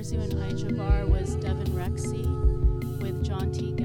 Before Zoo and Hyderabad was Devin Rexy with John T.